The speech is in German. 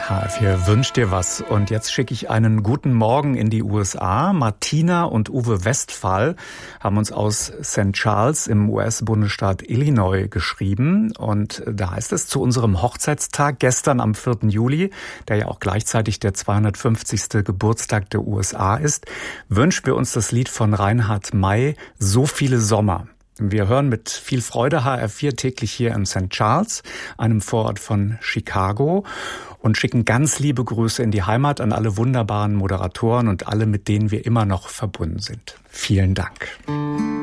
HR4 wünscht dir was. Und jetzt schicke ich einen guten Morgen in die USA. Martina und Uwe Westphal haben uns aus St. Charles im US-Bundesstaat Illinois geschrieben. Und da heißt es, zu unserem Hochzeitstag gestern am 4. Juli, der ja auch gleichzeitig der 250. Geburtstag der USA ist, wünschen wir uns das Lied von Reinhard May, So viele Sommer. Wir hören mit viel Freude HR4 täglich hier in St. Charles, einem Vorort von Chicago, und schicken ganz liebe Grüße in die Heimat an alle wunderbaren Moderatoren und alle, mit denen wir immer noch verbunden sind. Vielen Dank.